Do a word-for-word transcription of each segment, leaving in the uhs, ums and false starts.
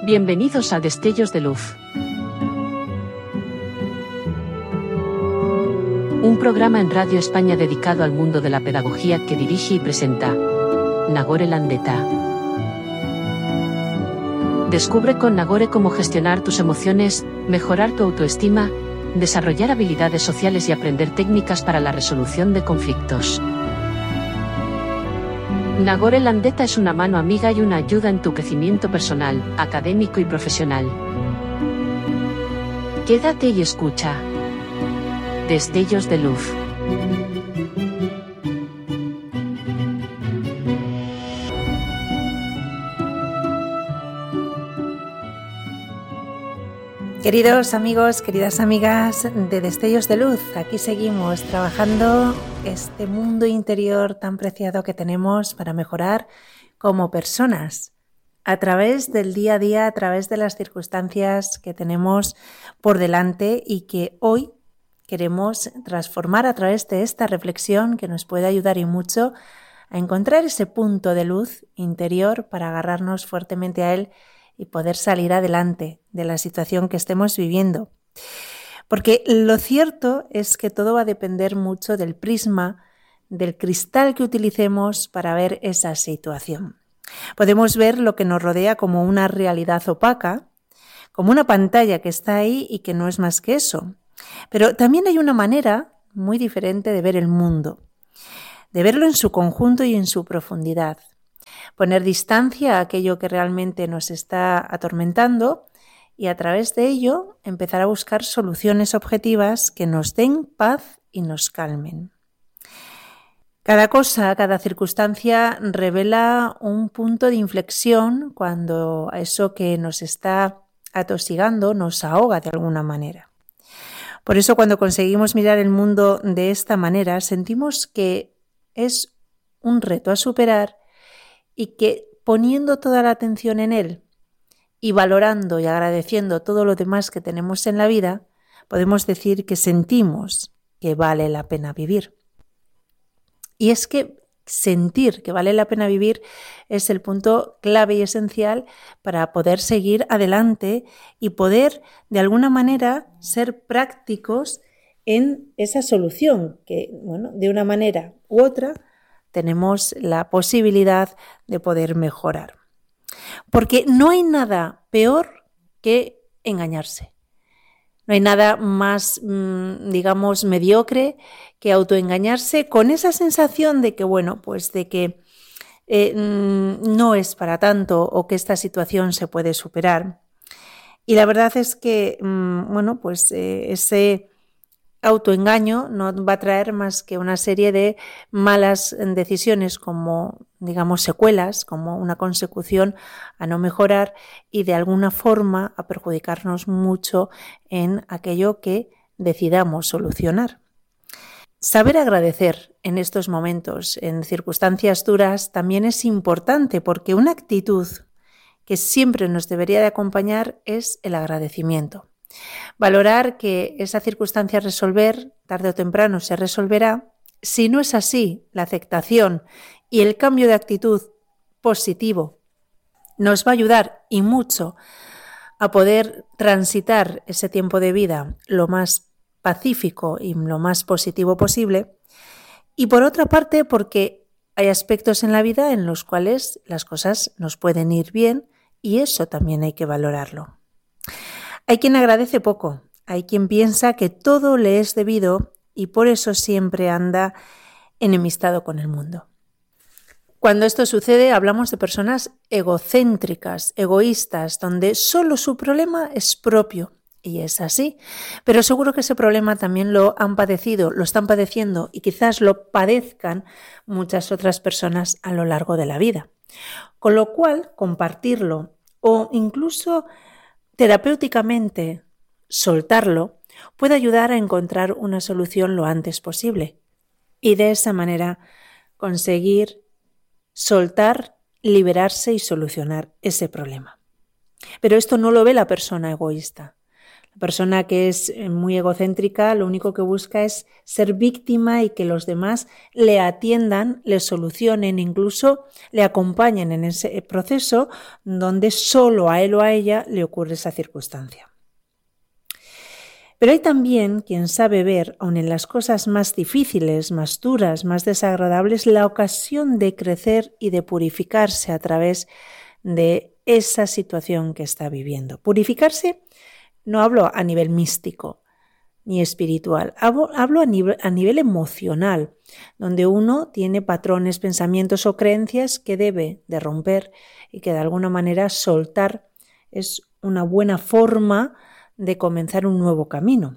Bienvenidos a Destellos de Luz. Un programa en Radio España dedicado al mundo de la pedagogía que dirige y presenta Nagore Landeta. Descubre con Nagore cómo gestionar tus emociones, mejorar tu autoestima, desarrollar habilidades sociales y aprender técnicas para la resolución de conflictos. Nagore Landeta es una mano amiga y una ayuda en tu crecimiento personal, académico y profesional. Quédate y escucha. Destellos de Luz. Queridos amigos, queridas amigas de Destellos de Luz, aquí seguimos trabajando este mundo interior tan preciado que tenemos para mejorar como personas a través del día a día, a través de las circunstancias que tenemos por delante y que hoy queremos transformar a través de esta reflexión que nos puede ayudar y mucho a encontrar ese punto de luz interior para agarrarnos fuertemente a él y poder salir adelante de la situación que estemos viviendo. Porque lo cierto es que todo va a depender mucho del prisma, del cristal que utilicemos para ver esa situación. Podemos ver lo que nos rodea como una realidad opaca, como una pantalla que está ahí y que no es más que eso. Pero también hay una manera muy diferente de ver el mundo, de verlo en su conjunto y en su profundidad. Poner distancia a aquello que realmente nos está atormentando y a través de ello empezar a buscar soluciones objetivas que nos den paz y nos calmen. Cada cosa, cada circunstancia revela un punto de inflexión cuando eso que nos está atosigando nos ahoga de alguna manera. Por eso cuando conseguimos mirar el mundo de esta manera sentimos que es un reto a superar y que poniendo toda la atención en él y valorando y agradeciendo todo lo demás que tenemos en la vida, podemos decir que sentimos que vale la pena vivir. Y es que sentir que vale la pena vivir es el punto clave y esencial para poder seguir adelante y poder de alguna manera ser prácticos en esa solución que, bueno, de una manera u otra tenemos la posibilidad de poder mejorar. Porque no hay nada peor que engañarse. No hay nada más, digamos, mediocre que autoengañarse con esa sensación de que, bueno, pues de que eh, no es para tanto o que esta situación se puede superar. Y la verdad es que, bueno, pues eh, ese autoengaño no va a traer más que una serie de malas decisiones como, digamos, secuelas, como una consecución a no mejorar y de alguna forma a perjudicarnos mucho en aquello que decidamos solucionar. Saber agradecer en estos momentos, en circunstancias duras, también es importante porque una actitud que siempre nos debería de acompañar es el agradecimiento. Valorar que esa circunstancia a resolver, tarde o temprano se resolverá. Si no es así, la aceptación y el cambio de actitud positivo nos va a ayudar y mucho a poder transitar ese tiempo de vida lo más pacífico y lo más positivo posible. Y por otra parte, porque hay aspectos en la vida en los cuales las cosas nos pueden ir bien y eso también hay que valorarlo. Hay quien agradece poco, hay quien piensa que todo le es debido y por eso siempre anda enemistado con el mundo. Cuando esto sucede hablamos de personas egocéntricas, egoístas, donde solo su problema es propio y es así, pero seguro que ese problema también lo han padecido, lo están padeciendo y quizás lo padezcan muchas otras personas a lo largo de la vida. Con lo cual, compartirlo o incluso terapéuticamente soltarlo puede ayudar a encontrar una solución lo antes posible y de esa manera conseguir soltar, liberarse y solucionar ese problema. Pero esto no lo ve la persona egoísta. La persona que es muy egocéntrica lo único que busca es ser víctima y que los demás le atiendan, le solucionen, incluso le acompañen en ese proceso donde solo a él o a ella le ocurre esa circunstancia. Pero hay también quien sabe ver, aun en las cosas más difíciles, más duras, más desagradables, la ocasión de crecer y de purificarse a través de esa situación que está viviendo. Purificarse no hablo a nivel místico ni espiritual, hablo, hablo a, nivel, a nivel emocional, donde uno tiene patrones, pensamientos o creencias que debe de romper y que de alguna manera soltar es una buena forma de comenzar un nuevo camino.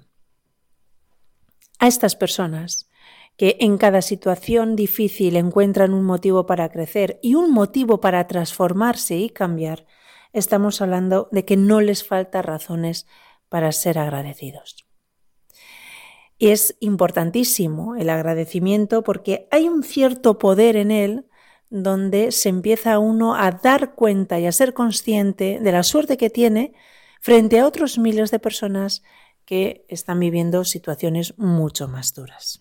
A estas personas que en cada situación difícil encuentran un motivo para crecer y un motivo para transformarse y cambiar, estamos hablando de que no les falta razones para ser agradecidos. Y es importantísimo el agradecimiento porque hay un cierto poder en él donde se empieza uno a dar cuenta y a ser consciente de la suerte que tiene frente a otros miles de personas que están viviendo situaciones mucho más duras.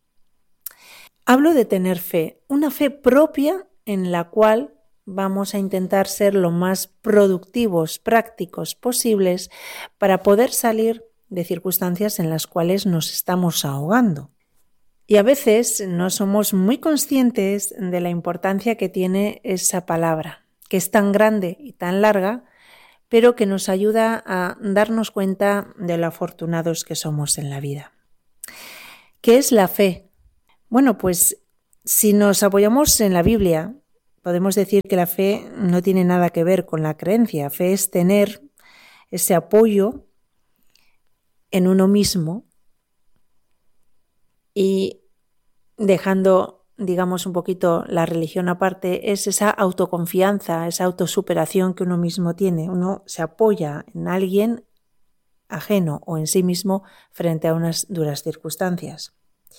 Hablo de tener fe, una fe propia en la cual vamos a intentar ser lo más productivos, prácticos posibles para poder salir de circunstancias en las cuales nos estamos ahogando. Y a veces no somos muy conscientes de la importancia que tiene esa palabra, que es tan grande y tan larga, pero que nos ayuda a darnos cuenta de lo afortunados que somos en la vida. ¿Qué es la fe? Bueno, pues si nos apoyamos en la Biblia, podemos decir que la fe no tiene nada que ver con la creencia. Fe es tener ese apoyo en uno mismo y dejando, digamos, un poquito la religión aparte, es esa autoconfianza, esa autosuperación que uno mismo tiene. Uno se apoya en alguien ajeno o en sí mismo frente a unas duras circunstancias.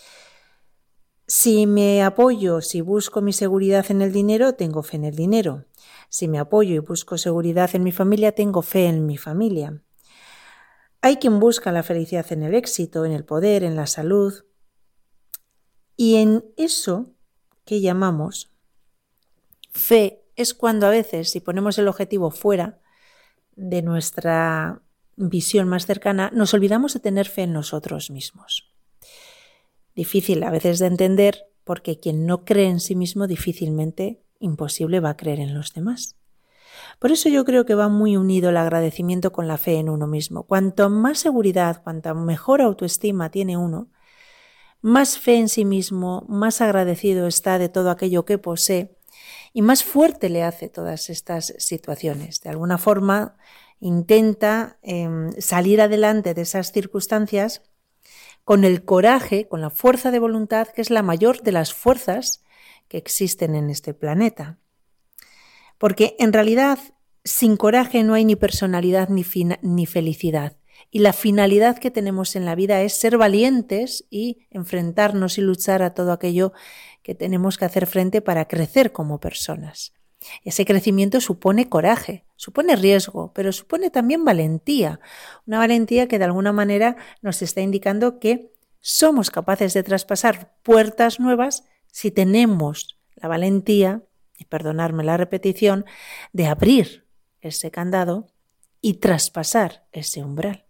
Si me apoyo, si busco mi seguridad en el dinero, tengo fe en el dinero. Si me apoyo y busco seguridad en mi familia, tengo fe en mi familia. Hay quien busca la felicidad en el éxito, en el poder, en la salud. Y en eso que llamamos fe es cuando a veces, si ponemos el objetivo fuera de nuestra visión más cercana, nos olvidamos de tener fe en nosotros mismos. Difícil a veces de entender porque quien no cree en sí mismo difícilmente, imposible, va a creer en los demás. Por eso yo creo que va muy unido el agradecimiento con la fe en uno mismo. Cuanto más seguridad, cuanta mejor autoestima tiene uno, más fe en sí mismo, más agradecido está de todo aquello que posee y más fuerte le hace todas estas situaciones. De alguna forma intenta eh, salir adelante de esas circunstancias con el coraje, con la fuerza de voluntad, que es la mayor de las fuerzas que existen en este planeta. Porque en realidad sin coraje no hay ni personalidad ni, fin- ni felicidad. Y la finalidad que tenemos en la vida es ser valientes y enfrentarnos y luchar a todo aquello que tenemos que hacer frente para crecer como personas. Ese crecimiento supone coraje, supone riesgo, pero supone también valentía. Una valentía que de alguna manera nos está indicando que somos capaces de traspasar puertas nuevas si tenemos la valentía, y perdonarme la repetición, de abrir ese candado y traspasar ese umbral.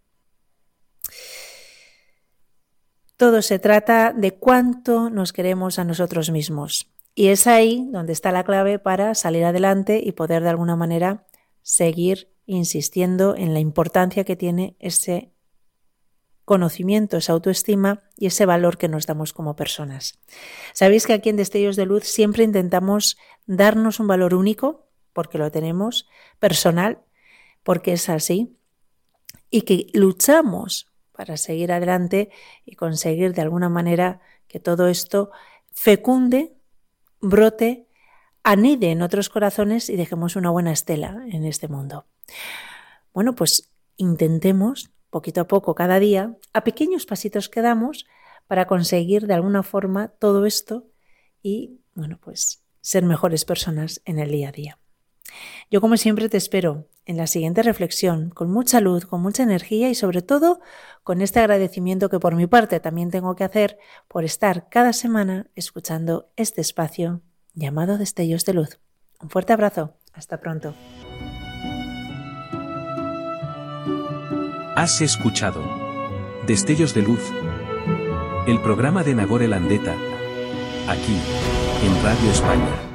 Todo se trata de cuánto nos queremos a nosotros mismos. Y es ahí donde está la clave para salir adelante y poder de alguna manera seguir insistiendo en la importancia que tiene ese conocimiento, esa autoestima y ese valor que nos damos como personas. Sabéis que aquí en Destellos de Luz siempre intentamos darnos un valor único, porque lo tenemos, personal, porque es así, y que luchamos para seguir adelante y conseguir de alguna manera que todo esto fecunde, brote, anide en otros corazones y dejemos una buena estela en este mundo. Bueno, pues intentemos poquito a poco cada día, a pequeños pasitos que damos para conseguir de alguna forma todo esto y, bueno, pues ser mejores personas en el día a día. Yo como siempre te espero en la siguiente reflexión, con mucha luz, con mucha energía y sobre todo con este agradecimiento que por mi parte también tengo que hacer por estar cada semana escuchando este espacio llamado Destellos de Luz. Un fuerte abrazo, hasta pronto. Has escuchado Destellos de Luz, el programa de Nagore Landeta, aquí, en Radio España.